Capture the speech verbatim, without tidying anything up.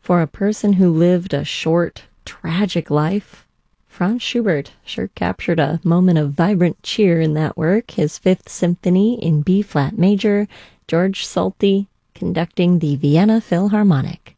For a person who lived a short, tragic life, Franz Schubert sure captured a moment of vibrant cheer in that work, his Fifth Symphony in B-flat major, George Solti conducting the Vienna Philharmonic.